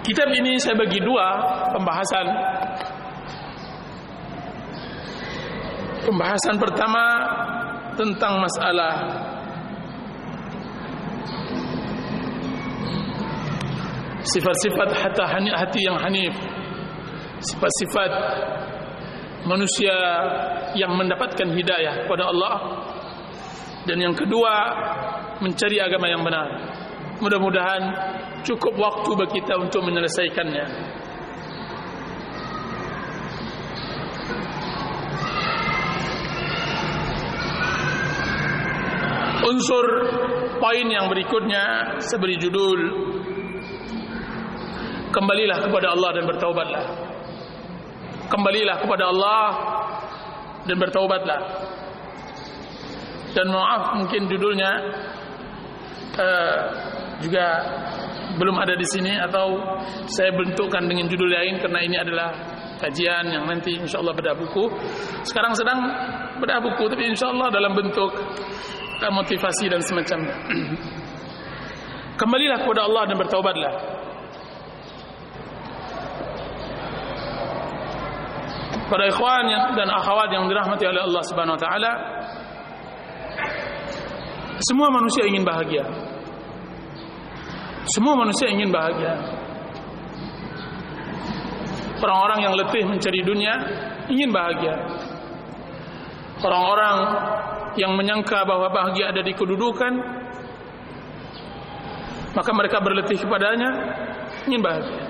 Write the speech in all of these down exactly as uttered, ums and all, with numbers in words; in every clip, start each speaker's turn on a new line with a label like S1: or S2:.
S1: Kitab ini saya bagi dua pembahasan. Pembahasan pertama tentang masalah sifat-sifat hati yang hanif, sifat-sifat manusia yang mendapatkan hidayah kepada Allah. Dan yang kedua, mencari agama yang benar. Mudah-mudahan cukup waktu bagi kita untuk menyelesaikannya. Unsur poin yang berikutnya saya beri judul, kembalilah kepada Allah dan bertaubatlah. Kembalilah kepada Allah dan bertaubatlah. Dan maaf, mungkin judulnya uh, juga belum ada di sini, atau saya bentukkan dengan judul lain karena ini adalah kajian yang nanti insyaallah bedah buku. Sekarang sedang bedah buku, tapi insyaallah dalam bentuk uh, motivasi dan semacamnya. Kembalilah kepada Allah dan bertaubatlah. Para ikhwan dan akhwat yang dirahmati oleh Allah Subhanahu wa taala, semua manusia ingin bahagia. Semua manusia ingin bahagia. Orang-orang yang letih mencari dunia ingin bahagia. Orang-orang yang menyangka bahwa bahagia ada di kedudukan, maka mereka berletih kepadanya, ingin bahagia.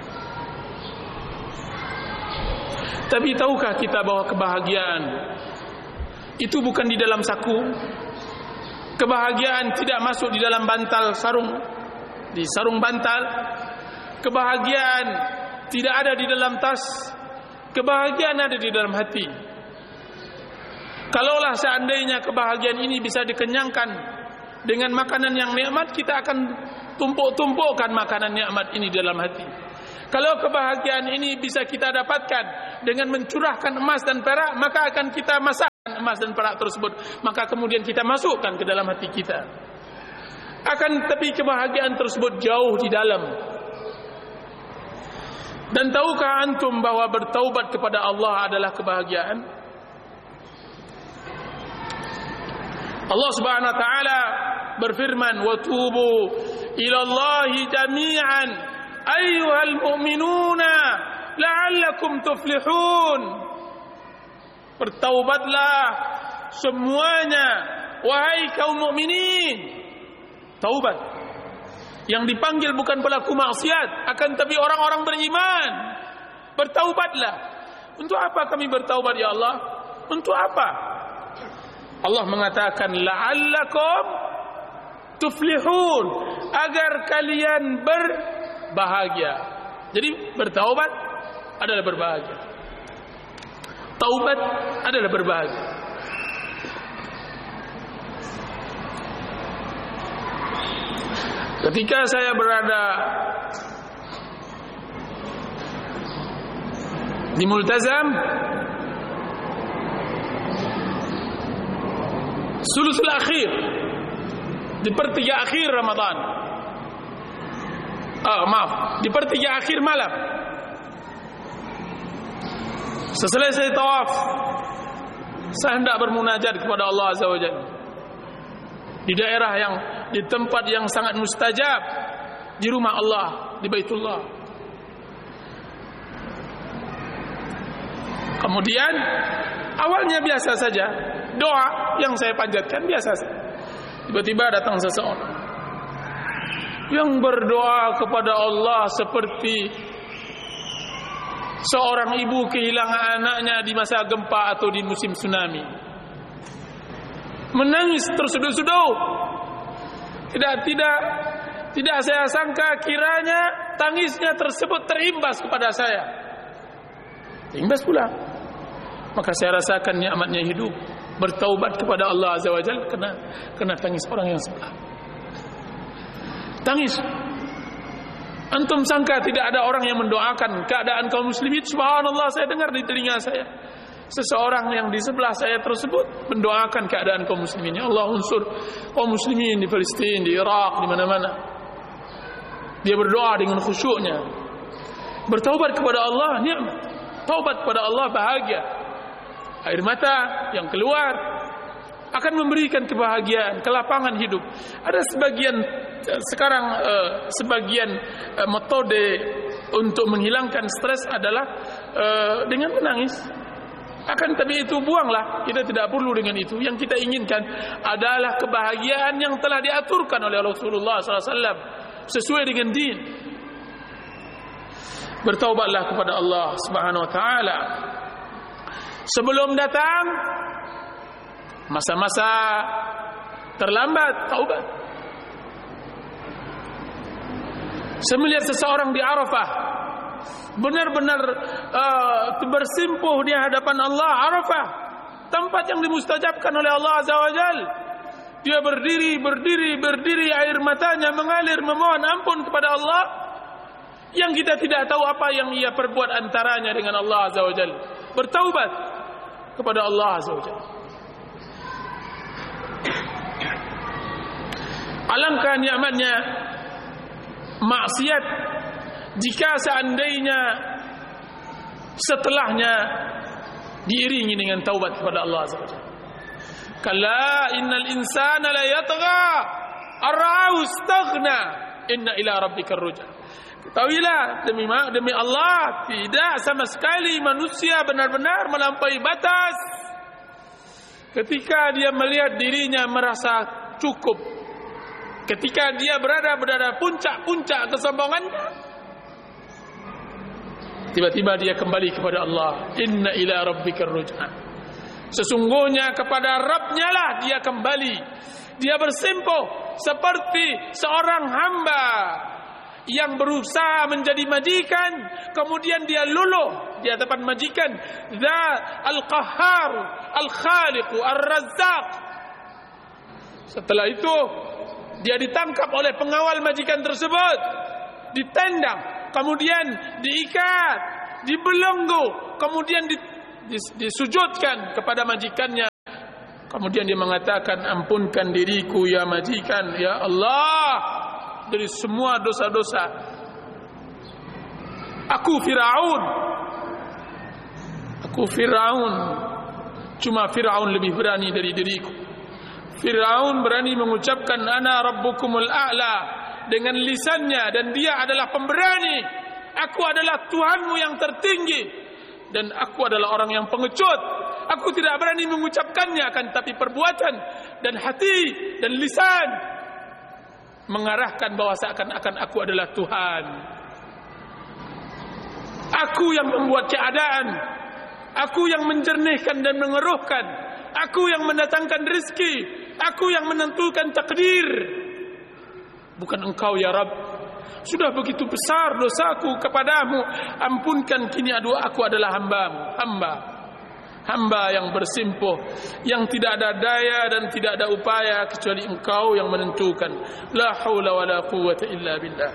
S1: Tapi tahukah kita bahwa kebahagiaan itu bukan di dalam saku? Kebahagiaan tidak masuk di dalam bantal sarung, di sarung bantal. Kebahagiaan tidak ada di dalam tas. Kebahagiaan ada di dalam hati. Kalaulah seandainya kebahagiaan ini bisa dikenyangkan dengan makanan yang nikmat, kita akan tumpuk-tumpukkan makanan nikmat ini dalam hati. Kalau kebahagiaan ini bisa kita dapatkan dengan mencurahkan emas dan perak, maka akan kita masakkan emas dan perak tersebut, maka kemudian kita masukkan ke dalam hati kita. Akan tetapi kebahagiaan tersebut jauh di dalam. Dan tahukah antum bahwa bertaubat kepada Allah adalah kebahagiaan? Allah Subhanahu wa taala berfirman, "Wa tubu ila Allahi jami'an ayyuhal mu'minuna la'allakum tuflihun." Bertaubatlah semuanya wahai kaum mukminin. Taubat yang dipanggil bukan pelaku maksiat, akan tapi orang-orang beriman. Bertaubatlah. Untuk apa kami bertaubat ya Allah? Untuk apa? Allah mengatakan la'allakum tuflihun, agar kalian berbahagia. Jadi bertaubat adalah berbahagia. Taubat adalah berbahagia. Ketika saya berada di Multazam sulusul akhir, di pertiga akhir Ramadan, ah, maaf, di pertiga akhir malam, setelah saya tawaf, saya hendak bermunajat kepada Allah Azza wa Jalla di daerah yang, di tempat yang sangat mustajab, di rumah Allah, di Baitullah. Kemudian awalnya biasa saja, doa yang saya panjatkan biasa saja. Tiba-tiba datang seseorang yang berdoa kepada Allah seperti seorang ibu kehilangan anaknya di masa gempa atau di musim tsunami. Menangis terseduh-seduh. Tidak tidak tidak saya sangka kiranya tangisnya tersebut terimbas kepada saya. Terimbas pula. Maka saya rasakan nikmatnya hidup, bertaubat kepada Allah Azza wa Jalla kena kena tangis orang yang sebelah. Tangis. Antum sangka tidak ada orang yang mendoakan keadaan kaum muslimin? Subhanallah, saya dengar di telinga saya seseorang yang di sebelah saya tersebut mendoakan keadaan kaum muslimin. Ya Allah, unsur kaum muslimin di Palestina, di Irak, di mana-mana. Dia berdoa dengan khusyuknya. Bertaubat kepada Allah nikmat. Taubat kepada Allah bahagia. Air mata yang keluar akan memberikan kebahagiaan, kelapangan hidup. Ada sebagian sekarang uh, sebagian uh, metode untuk menghilangkan stres adalah uh, dengan menangis. Akan tapi itu buanglah, kita tidak perlu dengan itu. Yang kita inginkan adalah kebahagiaan yang telah diaturkan oleh Rasulullah sallallahu alaihi wasallam sesuai dengan din. Bertaubatlah kepada Allah Subhanahu wa taala sebelum datang masa-masa terlambat taubat. Saya melihat seseorang di Arafah benar-benar uh, bersimpuh di hadapan Allah. Arafah, tempat yang dimustajabkan oleh Allah Azza wa Jal. Dia berdiri, berdiri, berdiri, air matanya mengalir memohon ampun kepada Allah, yang kita tidak tahu apa yang ia perbuat antaranya dengan Allah Azza wa Jal. Bertaubat kepada Allah Azza wa Jal. Alangkah nikmatnya maksiat jika seandainya setelahnya diiringi dengan taubat kepada Allah Azza wa Jalla. Kalla innal insana la yatgha ar-ra'ahu istaghna inna ila rabbikar ruj'a. Ketahuilah demi demi Allah, tidak sama sekali manusia benar-benar melampaui batas ketika dia melihat dirinya merasa cukup, ketika dia berada pada puncak-puncak kesombongannya, tiba-tiba dia kembali kepada Allah. Inna ila rabbikar ruj'a. Sesungguhnya kepada Rabb-Nya lah dia kembali. Dia bersimpuh seperti seorang hamba yang berusaha menjadi majikan, kemudian dia luluh di hadapan majikan. Dzat al-Qahhar, al-Khaliq, ar-Razzaq. Setelah itu dia ditangkap oleh pengawal majikan tersebut, ditendang, kemudian diikat, dibelenggu, kemudian disujudkan kepada majikannya. Kemudian dia mengatakan, ampunkan diriku ya majikan, ya Allah, dari semua dosa-dosa. Aku Firaun. Aku Firaun. Cuma Firaun lebih berani dari diriku. Firaun berani mengucapkan ana rabbukumul a'la dengan lisannya, dan dia adalah pemberani. Aku adalah Tuhanmu yang tertinggi, dan aku adalah orang yang pengecut. Aku tidak berani mengucapkannya, akan tapi perbuatan dan hati dan lisan mengarahkan bahwa seakan-akan aku adalah Tuhan. Aku yang membuat keadaan, aku yang menjernihkan dan mengeruhkan, aku yang mendatangkan rezeki, aku yang menentukan takdir, bukan engkau ya Rabb. Sudah begitu besar dosaku kepadamu, ampunkan, kini aduh aku adalah hambamu. Hamba Hamba yang bersimpuh, yang tidak ada daya dan tidak ada upaya kecuali engkau yang menentukan. La haula wa la quwwata illa billah.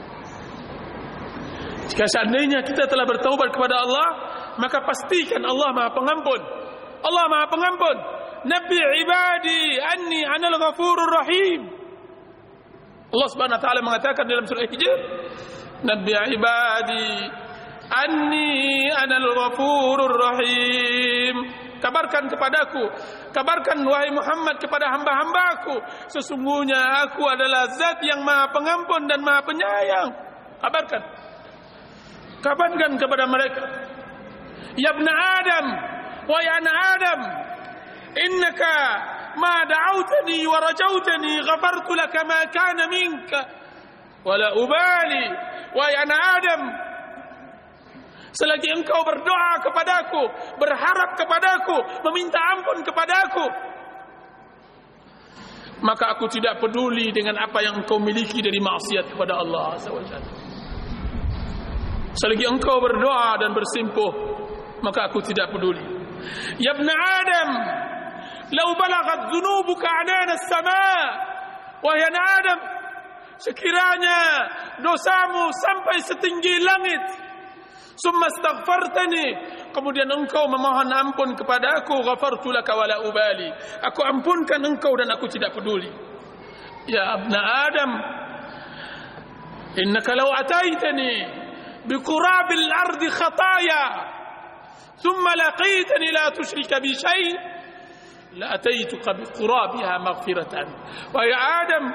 S1: Jika seandainya kita telah bertaubat kepada Allah, maka pastikan Allah Maha Pengampun. Allah Maha Pengampun. Nabi ibadi anni anal ghafurur rahim. Allah Subhanahu wa taala mengatakan dalam surah Hijr, Nabi ibadi anni anal ghafurur rahim. Kabarkan kepadaku, kabarkan wahai Muhammad kepada hamba-hambaku, sesungguhnya aku adalah zat yang Maha Pengampun dan Maha Penyayang. Kabarkan. Kabarkan kepada mereka. Ya ibn Adam, wahai anak Adam, innaka ma da'awtani wa rajautani ghafartu laka ma kana minka wala ubali. Wahai anak Adam, selagi engkau berdoa kepadaku, berharap kepadaku, meminta ampun kepadaku, maka aku tidak peduli dengan apa yang engkau miliki dari maksiat kepada Allah Azza wa Jalla. Selagi engkau berdoa dan bersimpuh, maka aku tidak peduli. Ya ibn Adam, lau balagat dhunubuka anana as-sama'. Wahai anak Adam, sekiranya dosamu sampai setinggi langit, summa astaghfartani, kemudian engkau memohon ampun kepada aku, ghafartu laka wala ubali, aku ampunkan engkau dan aku tidak peduli. Ya ibn Adam, innaka law ataitani biqurabil ardi khataya thumma laqitani la tusyrika bi syai' la ataituka biqurabiha maghfiratan. Wahai Adam,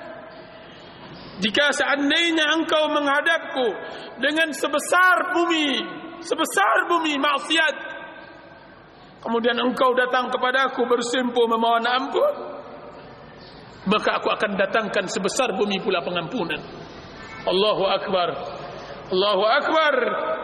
S1: jika seandainya engkau menghadapku dengan sebesar bumi, sebesar bumi maksiat, kemudian engkau datang kepadaku bersimpuh memohon ampun, maka aku akan datangkan sebesar bumi pula pengampunan. Allahu Akbar, Allahu Akbar.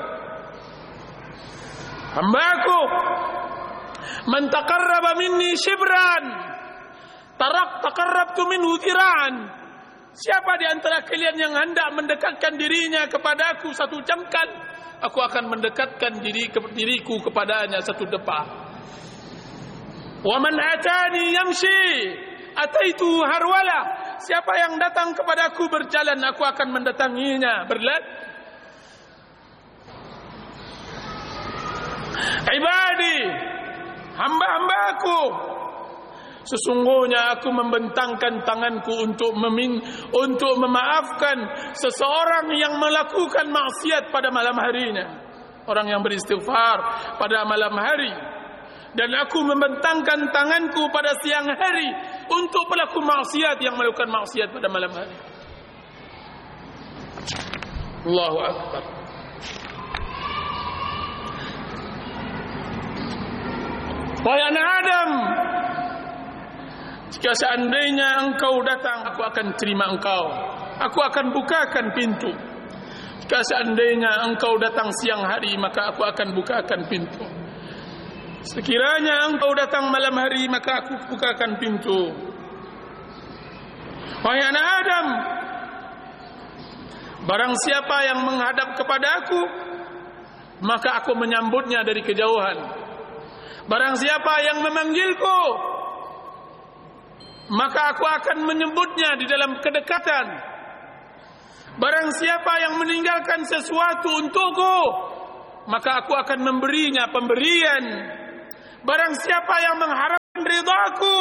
S1: Hambaku, man taqarraba minni shibran tarak taqarrabtu minhu dhira'an. Siapa di antara kalian yang hendak mendekatkan dirinya kepadaku satu jangkar, aku akan mendekatkan diri diriku kepadanya satu depa. Wa man atani yamshi ataitu harwala. Siapa yang datang kepadaku berjalan, aku akan mendatanginya berlari. Ibadi, hamba-hambaku, sesungguhnya aku membentangkan tanganku untuk memin, untuk memaafkan seseorang yang melakukan maksiat pada malam harinya, orang yang beristighfar pada malam hari. Dan aku membentangkan tanganku pada siang hari untuk pelaku maksiat yang melakukan maksiat pada malam hari. Allahu Akbar. Wahai anak Adam, jika seandainya engkau datang, aku akan terima engkau, aku akan bukakan pintu. Jika seandainya engkau datang siang hari, maka aku akan bukakan pintu. Sekiranya engkau datang malam hari, maka aku bukakan pintu. Wahai anak Adam, barang siapa yang menghadap kepada aku, maka aku menyambutnya dari kejauhan. Barang siapa yang memanggilku, maka aku akan menyebutnya di dalam kedekatan. Barang siapa yang meninggalkan sesuatu untukku, maka aku akan memberinya pemberian. Barang siapa yang mengharapkan ridhaku,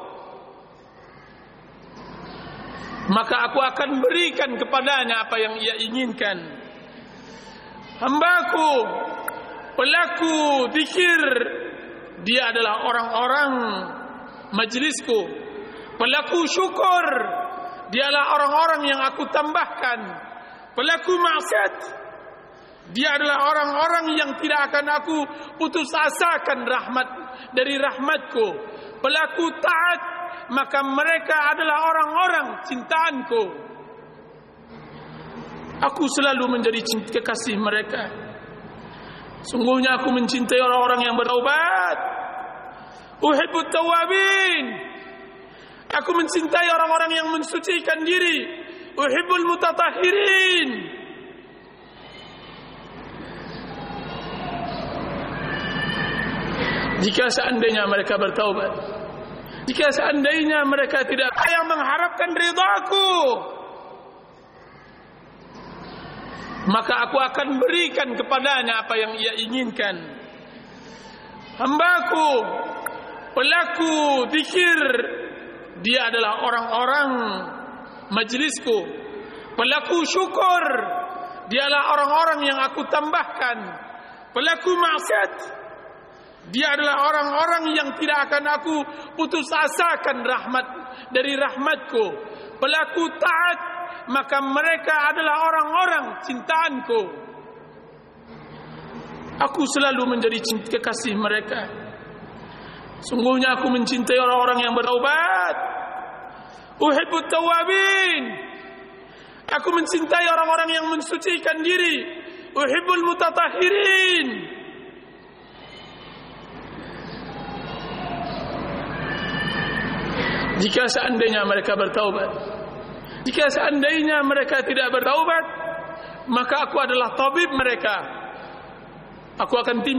S1: maka aku akan berikan kepadanya apa yang ia inginkan. Hambaku, pelaku zikir, dia adalah orang-orang majlisku. Pelaku syukur, dialah orang-orang yang aku tambahkan. Pelaku maksiat, dia adalah orang-orang yang tidak akan aku putus asakan rahmat dari rahmatku. Pelaku taat, maka mereka adalah orang-orang cintaanku. Aku selalu menjadi kekasih mereka. Sungguhnya aku mencintai orang-orang yang bertaubat. Uhibbut tawabin. Aku mencintai orang-orang yang mensucikan diri. Uhibbul mutatahhirin. Jika seandainya mereka bertaubat, jika seandainya mereka tidak yang mengharapkan ridhaku, maka aku akan berikan kepadanya apa yang ia inginkan. Hambaku, pelaku zikir, dia adalah orang-orang majlisku. Pelaku syukur, dialah orang-orang yang aku tambahkan. Pelaku maksiat, dia adalah orang-orang yang tidak akan aku putus asakan rahmat dari rahmatku. Pelaku taat, maka mereka adalah orang-orang cintaanku. Aku selalu menjadi kekasih mereka. Sungguhnya aku mencintai orang-orang yang bertaubat. Uhibbut tawabin. Aku mencintai orang-orang yang mensucikan diri. Uhibbul mutatahhirin. Jika seandainya mereka bertaubat, jika seandainya mereka tidak bertaubat, maka aku adalah tabib mereka. Aku akan tim